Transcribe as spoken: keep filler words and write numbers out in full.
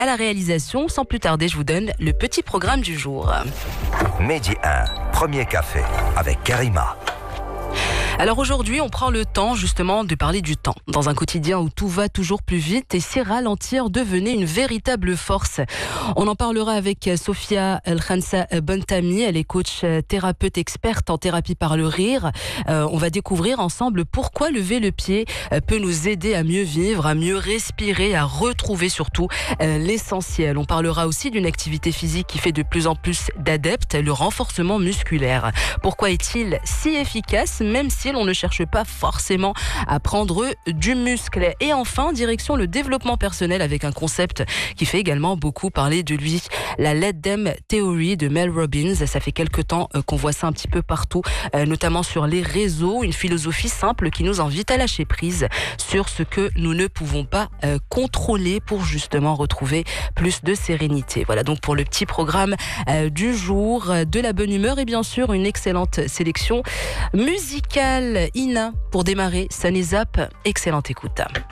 à la réalisation. Sans plus tarder, je vous donne le petit programme du jour. Midi un, premier café avec Karima. Alors aujourd'hui, on prend le temps justement de parler du temps. Dans un quotidien où tout va toujours plus vite et si ralentir devenait une véritable force. On en parlera avec Sophia El Khansa Bontami. Elle est coach thérapeute experte en thérapie par le rire. Euh, on va découvrir ensemble pourquoi lever le pied peut nous aider à mieux vivre, à mieux respirer, à retrouver surtout euh, l'essentiel. On parlera aussi d'une activité physique qui fait de plus en plus d'adeptes, le renforcement musculaire. Pourquoi est-il si efficace, même si on ne cherche pas forcément à prendre du muscle. Et enfin, direction le développement personnel avec un concept qui fait également beaucoup parler de lui, la Let Them Theory de Mel Robbins. Ça fait quelques temps qu'on voit ça un petit peu partout, notamment sur les réseaux, une philosophie simple qui nous invite à lâcher prise sur ce que nous ne pouvons pas contrôler pour justement retrouver plus de sérénité. Voilà donc pour le petit programme du jour, de la bonne humeur et bien sûr une excellente sélection musicale. Ina, pour démarrer, Sunny Zap, excellente écoute.